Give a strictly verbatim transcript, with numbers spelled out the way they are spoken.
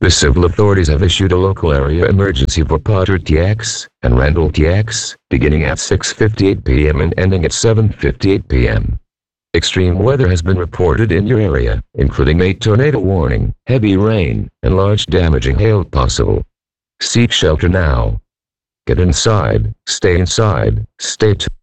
The civil authorities have issued a local area emergency for Potter T X and Randall T X, beginning at six fifty-eight p m and ending at seven fifty-eight p m Extreme weather has been reported in your area, including a tornado warning, heavy rain, and large damaging hail possible. Seek shelter now. Get inside, stay inside, stay tuned.